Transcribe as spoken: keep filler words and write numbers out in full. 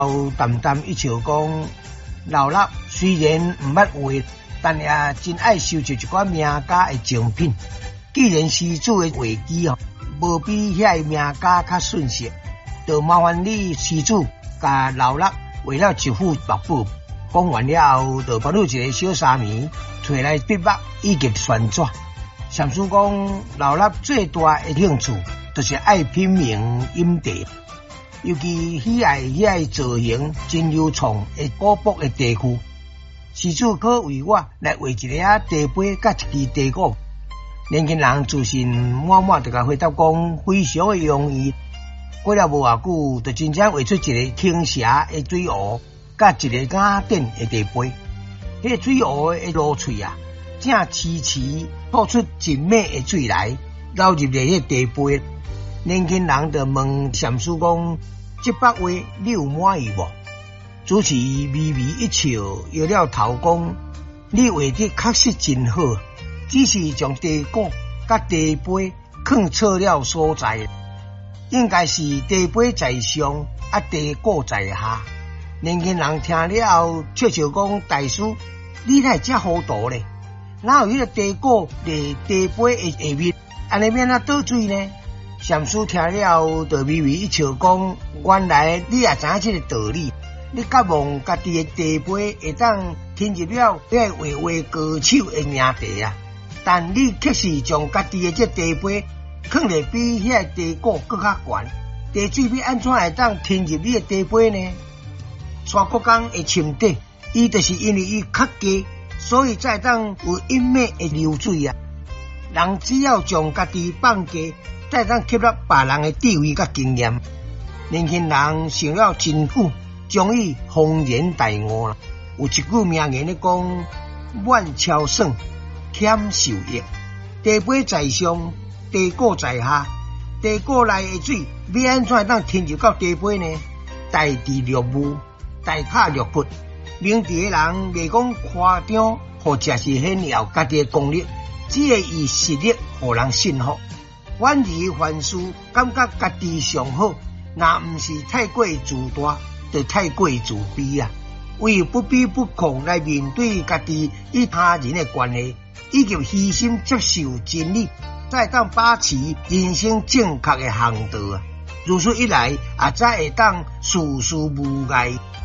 有淡淡一笑讲，老衲虽然毋捌画，但也真爱收集一寡名家的精品。既然施主的画技哦，无比遐名家较顺适，就麻烦你施主甲老衲画了一幅墨宝。讲完了后，就帮你一个小沙弥摕来笔墨以及宣纸。禅师讲，老衲最大的兴趣就是爱品茗饮茶，尤其喜爱遐造型真流畅的古朴的茶具。施主可为我来画一个啊茶杯甲一支茶果。年轻人自信满满，就甲回答讲非常的容易。过了无偌久，就真正画出一个倾斜的水壶，甲一个雅典的茶杯。迄、那个水壶的露喙啊，正黐黐吐出真美的水来，流入了迄茶杯。年轻人就问禅师讲：这幅画你有满意无？主持微微一笑，摇了头讲：你画得确实真好。只是将茶果甲茶杯放错了所在，应该是茶杯在上，啊茶果在下。年轻人听了后，笑笑讲：大师，你哪会这糊涂咧？哪有迄个茶果伫茶杯的下面，安尼免哪倒水呢？禅师听了后，就微微一笑讲：原来你也知影这个道理。你甲望家己的茶杯会当添入了迄个画画高手的名茶啊！但你却是将家己的这茶杯放得比遐茶果更较悬，茶水要安怎会当添入你的茶杯呢？山国公的深底，伊就是因为伊较低，所以才当有隐秘的流水啊。人只要将家己放低，才当吸纳别人的智慧甲经验。年轻人想了真久，终于恍然大悟了。有一句名言咧讲：万超算。欠受益，茶杯在上，茶果在下。茶果内的水要安怎当添入到茶杯呢？大智若愚，大巧若拙。明智的人未讲夸张，或者是炫耀家己的功力，只会以实力互人信服。反而凡事感觉家己上好，若毋是太过自大，就太过自卑啊！为不卑不亢来面对家己与他人的关系。以及虚心接受真理，才当把持人生正确的航道啊！如此一来，也才会当事事无碍，